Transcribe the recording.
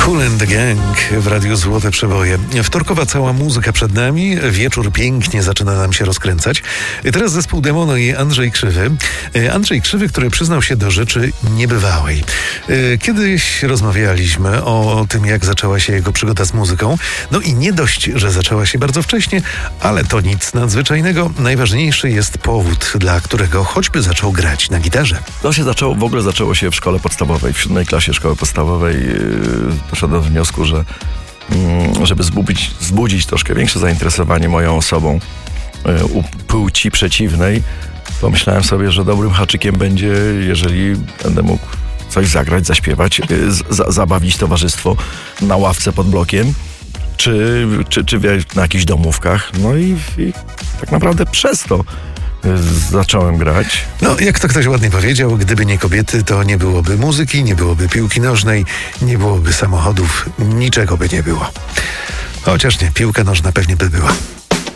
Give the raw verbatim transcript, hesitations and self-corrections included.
Kool and the Gang w Radiu Złote Przeboje. Wtorkowa cała muzyka przed nami, wieczór pięknie zaczyna nam się rozkręcać. Teraz zespół Demono i Andrzej Krzywy. Andrzej Krzywy, który przyznał się do rzeczy niebywałej. Kiedyś rozmawialiśmy o tym, jak zaczęła się jego przygoda z muzyką. No i nie dość, że zaczęła się bardzo wcześnie, ale to nic nadzwyczajnego. Najważniejszy jest powód, dla którego choćby zaczął grać na gitarze. To się zaczęło, w ogóle zaczęło się w szkole podstawowej, w siódmej klasie szkoły podstawowej. Doszedłem do wniosku, że żeby zbudzić, zbudzić troszkę większe zainteresowanie moją osobą u płci przeciwnej, pomyślałem sobie, że dobrym haczykiem będzie, jeżeli będę mógł coś zagrać, zaśpiewać, z- zabawić towarzystwo na ławce pod blokiem, czy, czy, czy na jakichś domówkach. No i, i tak naprawdę przez to zacząłem grać. No, jak to ktoś ładnie powiedział, gdyby nie kobiety, to nie byłoby muzyki, nie byłoby piłki nożnej, nie byłoby samochodów, niczego by nie było. Chociaż nie, piłka nożna pewnie by była.